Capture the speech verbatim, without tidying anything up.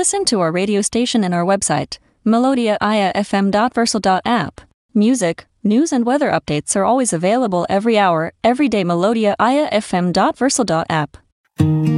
listen to our radio station and our website, melodia i a f m dot versal dot app. Music, news and weather updates are always available every hour, every day. melodia i a f m dot versal dot app.